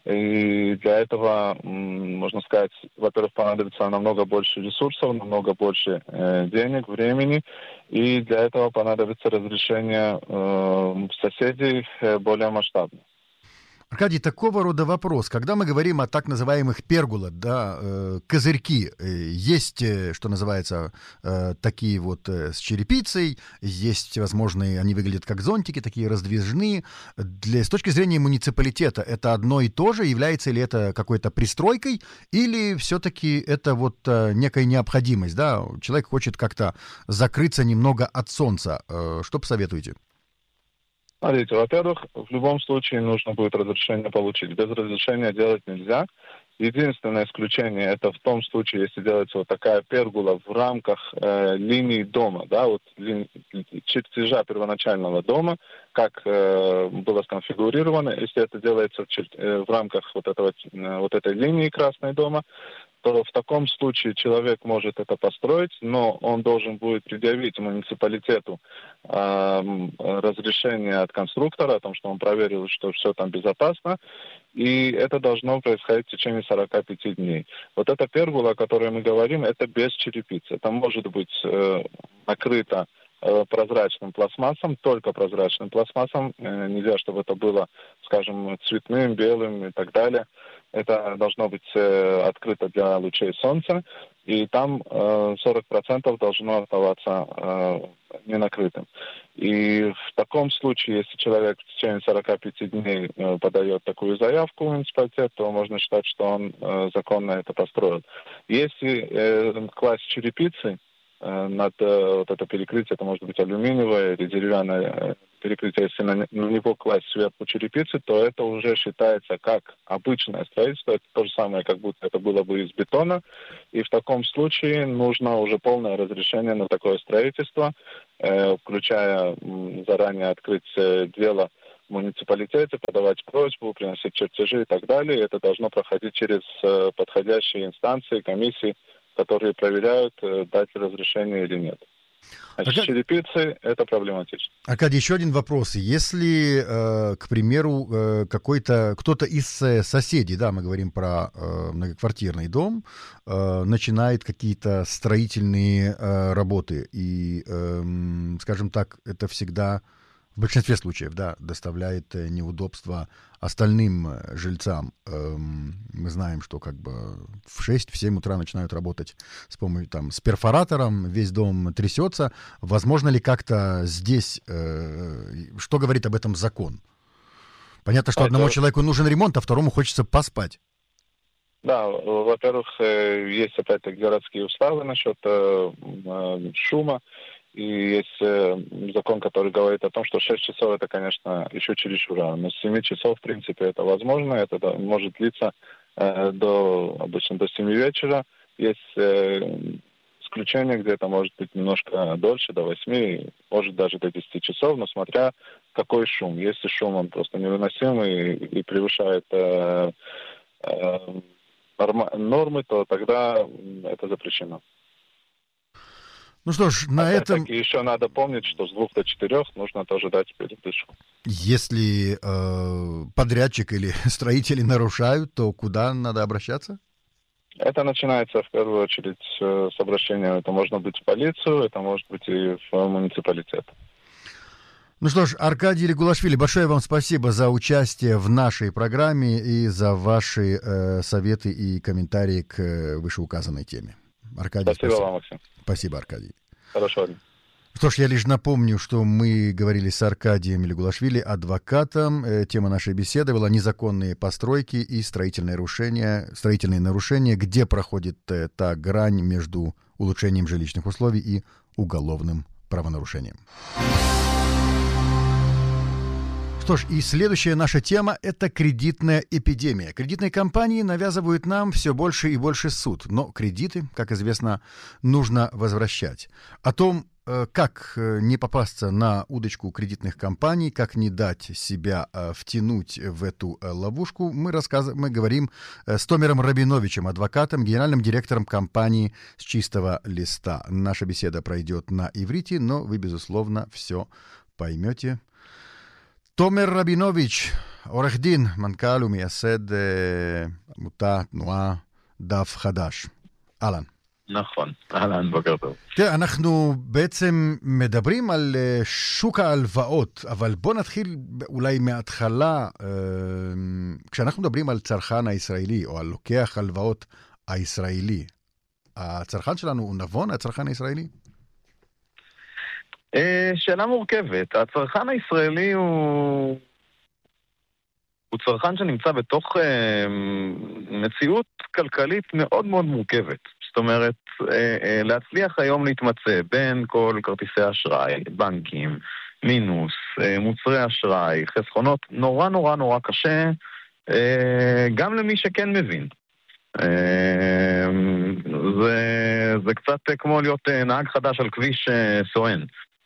I: И для этого, можно сказать, во-первых, понадобится намного больше ресурсов, намного больше э, денег, времени, и для этого понадобится разрешение э, соседей э, более масштабное.
F: Аркадий, такого рода вопрос. Когда мы говорим о так называемых пергула, да, э, козырьки, э, есть, э, что называется, э, такие вот э, с черепицей, есть, возможно, они выглядят как зонтики, такие раздвижные. Для, с точки зрения муниципалитета, это одно и то же? Является ли это какой-то пристройкой? Или все-таки это вот э, некая необходимость? Да? Человек хочет как-то закрыться немного от солнца. Э, что посоветуете?
I: Смотрите, во-первых, в любом случае нужно будет разрешение получить. Без разрешения делать нельзя. Единственное исключение это в том случае, если делается вот такая пергула в рамках э, линии дома, да, вот ли, чертежа первоначального дома, как э, было сконфигурировано. Если это делается в, чер- э, в рамках вот, этого, э, вот этой линии красной дома, то в таком случае человек может это построить, но он должен будет предъявить муниципалитету э, разрешение от конструктора о том, что он проверил, что все там безопасно, и это должно происходить в течение сорока пяти дней. Вот эта пергула, о которой мы говорим, это без черепицы. Это может быть э, накрыто э, прозрачным пластмассом, только прозрачным пластмассом. Э, нельзя, чтобы это было, скажем, цветным, белым и так далее. это должно быть э, открыто для лучей солнца, и там э, сорок процентов должно оставаться э, ненакрытым. И в таком случае, если человек в течение сорока пяти дней э, подает такую заявку в муниципалитет, то можно считать, что он э, законно это построил. Если э, класть черепицы э, над э, вот это перекрытие, это может быть алюминиевое или деревянное э, перекрытие, если на, на него класть сверху черепицы, то это уже считается как обычное строительство. Это то же самое, как будто это было бы из бетона. И в таком случае нужно уже полное разрешение на такое строительство, э, включая м, заранее открыть э, дело в муниципалитете, подавать просьбу, приносить чертежи и так далее. Это должно проходить через э, подходящие инстанции, комиссии, которые проверяют, э, дать разрешение или нет. Значит,
F: Аркадий...
I: черепицы — это проблематично.
F: Аркадий, еще один вопрос. Если, э, к примеру, э, какой-то, кто-то из э, соседей, да, мы говорим про э, многоквартирный дом, э, начинает какие-то строительные э, работы, и, э, скажем так, это всегда в большинстве случаев, да, доставляет неудобства остальным жильцам. Мы знаем, что как бы в шесть-семь утра начинают работать с помощью, там, с перфоратором, весь дом трясется. Возможно ли как-то здесь, э, что говорит об этом закон? Понятно, что а одному это... человеку нужен ремонт, а второму хочется поспать.
I: Да, во-первых, есть опять-таки городские уставы насчет э, шума. И есть э, закон, который говорит о том, что шесть часов это, конечно, еще чересчур рано. Но с семи часов, в принципе, это возможно. Это да, может длиться э, до, обычно до семи вечера. Есть э, исключения, где это может быть немножко дольше, до восьми, может даже до десяти часов, но смотря какой шум. Если шум он просто невыносимый и, и превышает э, э, норма, нормы, то тогда это запрещено.
F: Ну что ж, на этом...
I: И еще надо помнить, что с двух до четырех нужно тоже дать передышку.
F: Если э, подрядчик или строители нарушают, то куда надо обращаться?
I: Это начинается в первую очередь с обращения. Это может быть в полицию, это может быть и в муниципалитет.
F: Ну что ж, Аркадий Регулашвили, большое вам спасибо за участие в нашей программе и за ваши э, советы и комментарии к э, вышеуказанной теме. Аркадий,
I: спасибо, спасибо вам, Максим.
F: Спасибо, Аркадий.
I: Хорошего дня.
F: Что ж, я лишь напомню, что мы говорили с Аркадием Регулашвили, адвокатом. Тема нашей беседы была незаконные постройки и строительные нарушения, строительные нарушения, где проходит та грань между улучшением жилищных условий и уголовным правонарушением. Что ж, и следующая наша тема – это кредитная эпидемия. Кредитные компании навязывают нам все больше и больше суд, но кредиты, как известно, нужно возвращать. О том, как не попасться на удочку кредитных компаний, как не дать себя втянуть в эту ловушку, мы, рассказ... мы говорим с Томером Рабиновичем, адвокатом, генеральным директором компании «С чистого листа». Наша беседа пройдет на иврите, но вы, безусловно, все поймете. תומר רבינוביץ', עורך דין, מנכ"ל ומייסד עמותה, תנועה, דף חדש. אהלן.
J: נכון, אהלן, בוקר טוב.
F: תראה, אנחנו בעצם מדברים על שוק ההלוואות, אבל בוא נתחיל אולי מההתחלה. כשאנחנו מדברים על צרכן הישראלי, או על לוקח הלוואות הישראלי, הצרכן שלנו הוא נבון, הצרכן הישראלי?
J: שאלה מורכבת. הצרכן הישראלי הוא הוא צרכן שנמצא בתוך אה, מציאות כלכלית מאוד מאוד מורכבת. זאת אומרת, אה, אה, להצליח היום להתמצא בין כל כרטיסי אשראי, בנקים, מינוס, אה, מוצרי אשראי, חסכונות, נורא נורא נורא קשה, אה, גם למי שכן מבין. אה, זה, זה קצת כמו להיות נהג חדש על כביש אה, סואן.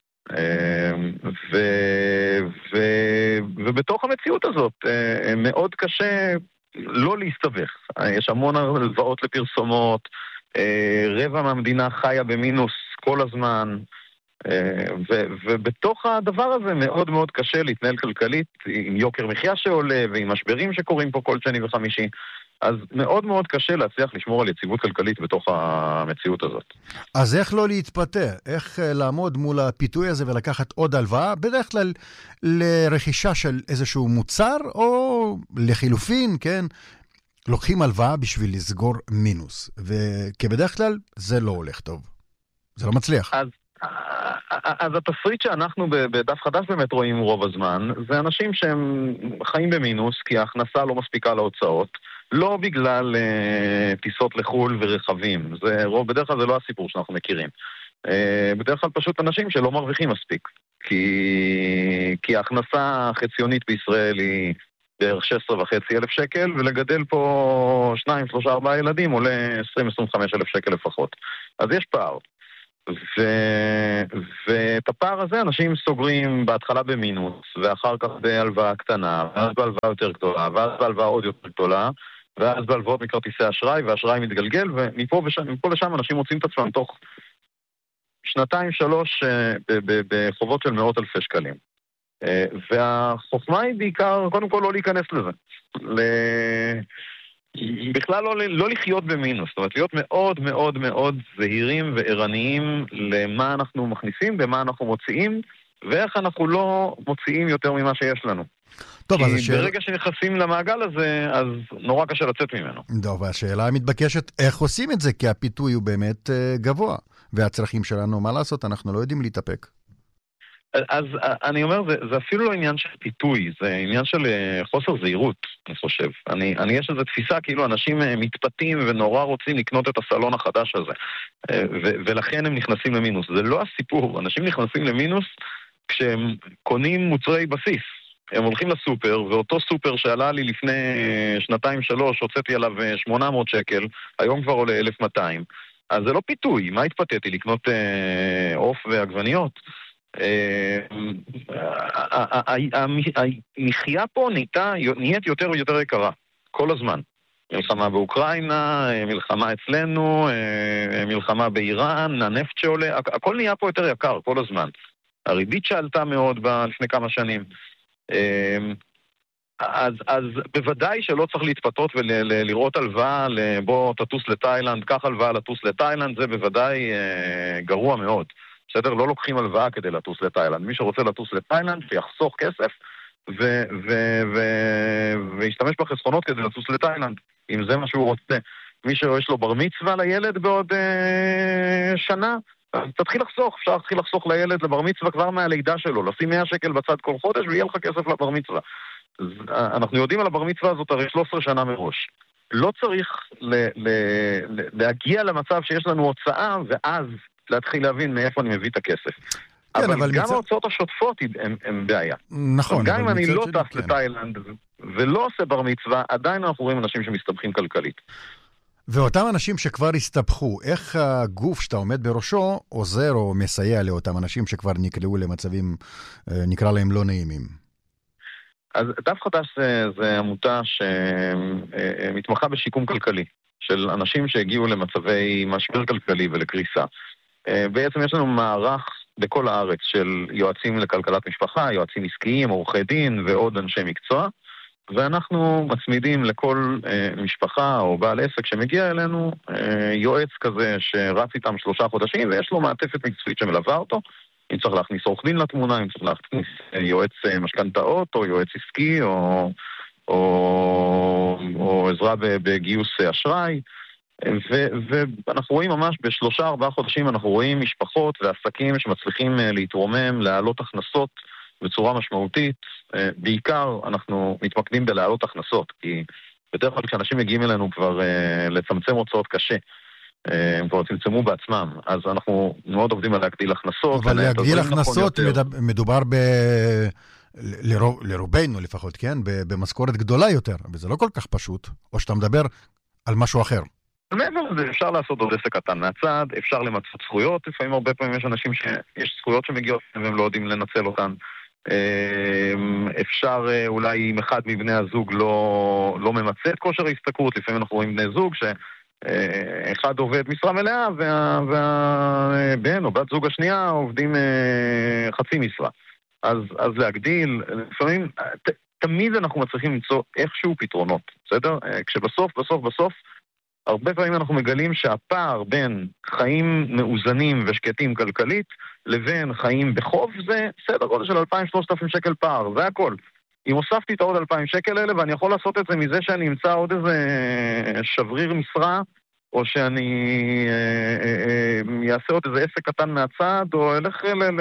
J: ו, ו, ובתוך המציאות הזאת מאוד קשה לא להסתבך. יש המון הלוואות לפרסומות, רבע מהמדינה חיה במינוס כל הזמן, ו, ובתוך הדבר הזה מאוד מאוד קשה להתנהל כלכלית עם יוקר מחיה שעולה ועם משברים שקורים פה כל שני וחמישי. אז מאוד מאוד קשה להצליח לשמור על יציבות כלכלית בתוך המציאות הזאת.
F: אז איך לא להתפטר? איך לעמוד מול הפיתוי הזה ולקחת עוד הלוואה? בדרך כלל לרכישה של איזשהו מוצר, או לחילופין, כן? לוקחים הלוואה בשביל לסגור מינוס, וכבדרך כלל זה לא הולך טוב. זה לא מצליח.
J: אז, אז התסריט שאנחנו בדף חדש באמת רואים רוב הזמן, זה אנשים שהם חיים במינוס, כי ההכנסה לא מספיקה להוצאות, לא בגלל אה, טיסות לחול ורכבים. זה, רוב, בדרך כלל זה לא הסיפור שאנחנו מכירים. אה, בדרך כלל פשוט אנשים שלא מרוויחים מספיק. כי, כי ההכנסה החציונית בישראל היא בערך שש עשרה וחצי אלף שקל, ולגדל פה שניים, שלושה, ארבעה ילדים עולה עשרים עד עשרים וחמש אלף שקל לפחות. אז יש פער. ו... ואת הפער הזה אנשים סוגרים בהתחלה במינוס, ואחר כך בהלוואה קטנה, ואז בהלוואה יותר גדולה, ואז בהלוואה עוד יותר גדולה, ואז בהלוואות מכרטיסי אשראי, והאשראי מתגלגל, ומפה ושם, מפה לשם אנשים מוצאים את עצמם תוך שנתיים, שלוש, בחובות של מאות אלפי שקלים. והחוכמה היא בעיקר, קודם כל לא להיכנס לזה. ל... בכלל לא, לא לחיות במינוס, זאת אומרת, להיות מאוד מאוד מאוד זהירים וערניים למה אנחנו מכניסים, במה אנחנו מוציאים, ואיך אנחנו לא מוציאים יותר ממה שיש לנו.
F: טוב,
J: כי
F: השאל...
J: ברגע שנכנסים למעגל הזה, אז נורא קשה לצאת ממנו.
F: טוב, השאלה המתבקשת, איך עושים את זה? כי הפיתוי הוא באמת uh, גבוה, והצרכים שלנו, מה לעשות? אנחנו לא יודעים להתאפק.
J: אז אני אומר, זה, זה אפילו לא עניין של פיתוי, זה עניין של חוסר זהירות, אני חושב. אני, אני יש איזו תפיסה, כאילו אנשים מתפתים ונורא רוצים לקנות את הסלון החדש הזה, ו, ולכן הם נכנסים למינוס. זה לא הסיפור, אנשים נכנסים למינוס כשהם קונים מוצרי בסיס. הם הולכים לסופר, ואותו סופר שעלה לי לפני שנתיים שלוש, הוצאתי עליו שמונה מאות שקל, היום כבר עולה אלף ומאתיים. אז זה לא פיתוי, מה התפתיתי? לקנות עוף ועגבניות? המחיה פה נהיית יותר ויותר יקרה, כל הזמן. מלחמה באוקראינה, מלחמה אצלנו, מלחמה באיראן, הנפט שעולה, הכל נהיה פה יותר יקר כל הזמן. הריבית שעלתה מאוד לפני כמה שנים. אז, אז בוודאי שלא צריך להתפתות ולראות הלוואה, בוא תטוס לתאילנד, קח הלוואה לטוס לתאילנד, זה בוודאי גרוע מאוד. בסדר? לא לוקחים הלוואה כדי לטוס לתאילנד. מי שרוצה לטוס לתאילנד, שיחסוך כסף ו- ו- ו- וישתמש בחסכונות כדי לטוס לתאילנד, אם זה מה שהוא רוצה. מי שיש לו בר מצווה לילד בעוד אה, שנה, תתחיל לחסוך. אפשר להתחיל לחסוך לילד לבר מצווה כבר מהלידה שלו, לשים מאה שקל בצד כל חודש ויהיה לך כסף לבר מצווה. אז, אנחנו יודעים על הבר מצווה הזאת הרי שלוש עשרה שנה מראש. לא צריך ל- ל- ל- להגיע למצב שיש לנו הוצאה ואז להתחיל להבין מאיפה אני מביא את הכסף. כן, אבל, אבל גם מצד... ההוצאות השוטפות הן בעיה.
F: נכון.
J: גם אם אני לא טס לתאילנד ולא עושה בר מצווה, עדיין אנחנו רואים אנשים שמסתבכים כלכלית.
F: ואותם אנשים שכבר הסתבכו, איך הגוף שאתה עומד בראשו עוזר או מסייע לאותם אנשים שכבר נקלעו למצבים, נקרא להם לא נעימים?
J: אז דף חדש זה, זה עמותה שמתמחה בשיקום כלכלי, של אנשים שהגיעו למצבי משבר כלכלי ולקריסה. בעצם יש לנו מערך בכל הארץ של יועצים לכלכלת משפחה, יועצים עסקיים, עורכי דין ועוד אנשי מקצוע, ואנחנו מצמידים לכל משפחה או בעל עסק שמגיע אלינו יועץ כזה שרץ איתם שלושה חודשים ויש לו מעטפת מקצועית שמלווה אותו. אם צריך להכניס עורך דין לתמונה, אם צריך להכניס יועץ משכנתאות או יועץ עסקי או, או, או עזרה בגיוס אשראי. ואנחנו רואים ממש בשלושה ארבעה חודשים אנחנו רואים משפחות ועסקים שמצליחים להתרומם, להעלות הכנסות בצורה משמעותית. בעיקר אנחנו מתמקדים בלהעלות הכנסות, כי בדרך כלל כשאנשים מגיעים אלינו כבר לצמצם הוצאות קשה, הם כבר צמצמו בעצמם, אז אנחנו מאוד עובדים על להגדיל הכנסות.
F: אבל להגדיל הכנסות מדובר ב... לרוב, לרובנו לפחות, כן? במשכורת גדולה יותר, וזה לא כל כך פשוט, או שאתה מדבר על משהו אחר.
J: מעבר לזה, אפשר לעשות עוד עסק קטן מהצד, אפשר למצות זכויות, לפעמים הרבה פעמים יש אנשים שיש זכויות שמגיעות והם לא יודעים לנצל אותן. אפשר אולי אם אחד מבני הזוג לא, לא ממצא את כושר ההשתכרות, לפעמים אנחנו רואים בני זוג שאחד עובד משרה מלאה והבן או בת זוג השנייה עובדים חצי משרה. אז, אז להגדיל, לפעמים, ת, תמיד אנחנו מצליחים למצוא איכשהו פתרונות, בסדר? כשבסוף, בסוף, בסוף, הרבה פעמים אנחנו מגלים שהפער בין חיים מאוזנים ושקטים כלכלית לבין חיים בחוב זה סדר גודל של אלפיים שלושת אלפים שקל פער, זה הכל. אם הוספתי את העוד אלפיים שקל האלה, ואני יכול לעשות את זה מזה שאני אמצא עוד איזה שבריר משרה, או שאני אעשה עוד איזה עסק קטן מהצד, או אלך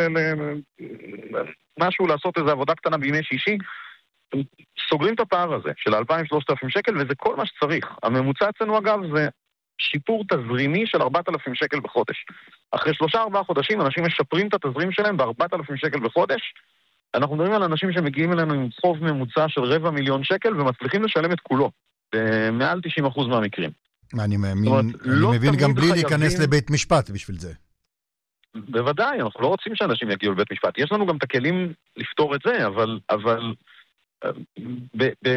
J: משהו לעשות איזה עבודה קטנה בימי שישי, סוגרים את הפער הזה של אלפיים שלושת אלפים שקל, וזה כל מה שצריך. הממוצע אצלנו אגב זה שיפור תזרימי של ארבעת אלפים שקל בחודש. אחרי שלושה ארבעה חודשים אנשים משפרים את התזרים שלהם ב-ארבעת אלפים שקל בחודש. אנחנו מדברים על אנשים שמגיעים אלינו עם חוב ממוצע של רבע מיליון שקל ומצליחים לשלם את כולו, במעל תשעים אחוז מהמקרים.
F: אני מבין גם בלי להיכנס לבית משפט בשביל זה.
J: בוודאי, אנחנו לא רוצים שאנשים יגיעו לבית משפט. יש לנו גם את הכלים לפתור את זה, אבל, אבל